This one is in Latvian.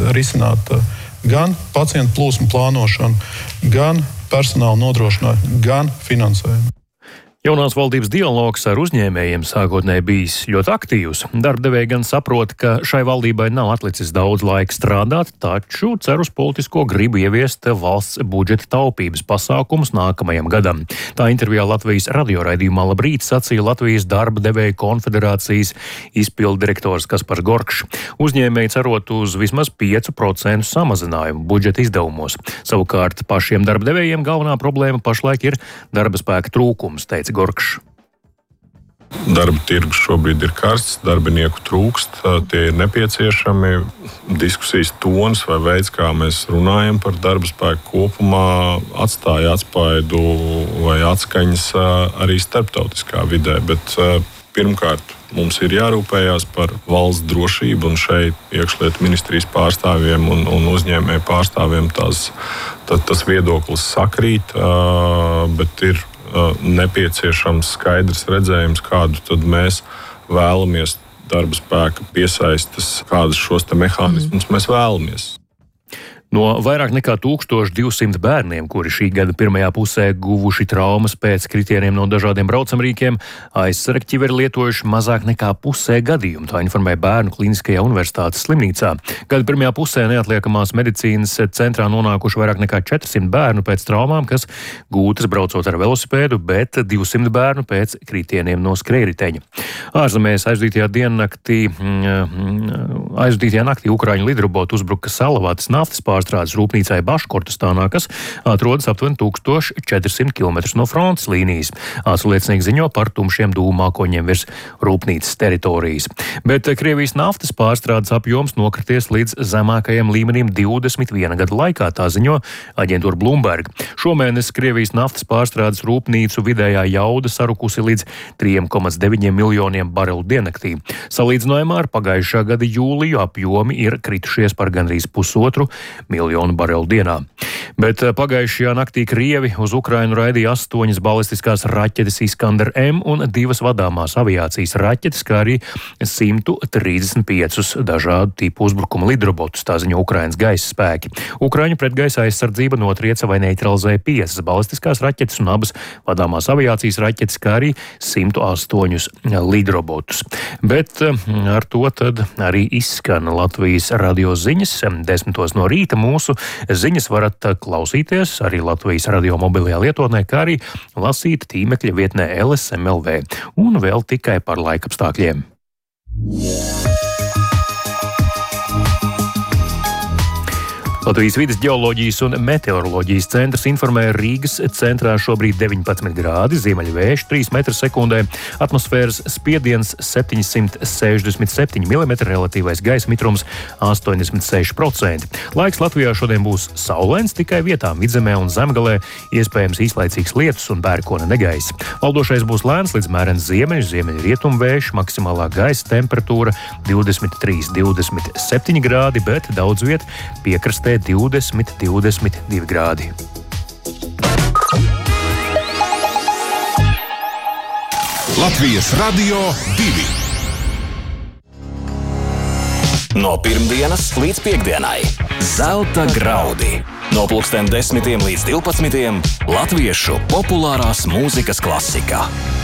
risināt gan pacientu plūsmu plānošanu, gan personāla nodrošināšanu, gan finansējumu. Jaunās valdības dialogs ar uzņēmējiem sākotnēji bijis ļoti aktīvs. Darbdevēji gan saprot, ka šai valdībai nav atlicis daudz laika strādāt, taču cer uz politisko gribu ieviest valsts budžeta taupības pasākumus nākamajam gadam. Tā intervijā Latvijas radioraidījumā Labrīt sacīja Latvijas darba devēju konfederācijas izpildu direktors Kaspars Gorkšs. Uzņēmēji cerot uz vismaz 5% samazinājumu budžeta izdevumos. Savukārt pašiem darba devējiem galvenā problēma pašlaik ir darba spēka trūkums, teica Gorkšs. Darba tirgus šobrīd ir karsts, darbinieku trūkst, tie ir nepieciešami. Diskusijas tons vai veids, kā mēs runājam par darba spēku kopumā, atstāja atspaidu vai atskaņas arī starptautiskā vidē. Bet pirmkārt, mums ir jārūpējās par valsts drošību, un šeit iekšlietu ministrijas pārstāvjiem un uzņēmēju pārstāvjiem tas viedoklis sakrīt, bet ir nepieciešams skaidrs redzējums, kādu tad mēs vēlamies darba spēka piesaistes, kādus šos te mehānismus mēs vēlamies. No vairāk nekā 1200 bērniem, kuri šī gada pirmajā pusē guvuši traumas pēc kritieniem no dažādiem braucamrīkiem, aizsargķivi ir lietojuši mazāk nekā pusē gadījumu, tā informēja Bērnu Kliniskajā universitātes slimnīcā. Gada pirmajā pusē neatliekamās medicīnas centrā nonākuši vairāk nekā 400 bērnu pēc traumām, kas gūtas braucot ar velosipēdu, bet 200 bērnu pēc kritieniem no skrējriteņa. Ārzemēs aizvadītajā naktī Ukraiņu lidrobotu uzbruka Salavātas naftas pārstrādes rūpnīcai Baškortastānā, kas atrodas aptuveni 1400 km no frontes līnijas. Atsliecinieki ziņo par tumšiem dūmākoņiem virs rūpnīcas teritorijas. Bet Krievijas naftas pārstrādes apjoms nokrities līdz zemākajam līmenim 21 gadu laikā, tā ziņo aģentūra Bloomberg. Šomēnes Krievijas naftas pārstrādes rūpnīcu vidējā jauda sarukusi līdz 3,9 miljoniem barelu diennaktī. Salīdzinājumā ar pagājušā gada jūliju apjomi ir kritušies par gandrīz 1,5 miljonu barelu dienā. Bet pagājušajā naktī Krievi uz Ukrainu raidīja 8 balistiskās raķetes Iskander M un 2 vadāmās aviācijas raķetes, kā arī 135 dažādu tipu uzbrukuma lidrobotus, tā ziņo Ukrainas gaisa spēki. Ukraiņu pretgaisa aizsardzība notrieca vai neutralizēja 5 balistiskās raķetes un abas vadāmās aviācijas raķetes, kā arī 108 lidrobotus. Bet ar to tad arī izskan Latvijas radio ziņas. 10 no rīta mūsu ziņas varat klausīties arī Latvijas radio mobilajā lietotnē, kā arī lasīt tīmekļa vietnē LSM.LV. Un vēl tikai par laikapstākļiem. Latvijas vides ģeoloģijas un meteoroloģijas centrs informē Rīgas centrā šobrīd 19 grādi, ziemeļvējš 3 metri sekundē, atmosfēras spiediens 767 mm, relatīvais gaisa mitrums 86%. Laiks Latvijā šodien būs saulains, tikai vietām Vidzemē un Zemgalē iespējams īslaicīgs lietus un pērkona negaisa. Valdošais būs lēns līdz mērens ziemeļrietumvējš, maksimālā gaisa temperatūra 23–27 grādi, bet daudz viet piekrastē 20–22 grādi. Latvijas Radio 2. No pirmdienas līdz piektdienai Zelta graudi. No 10 līdz 12 latviešu populārās mūzikas klasika.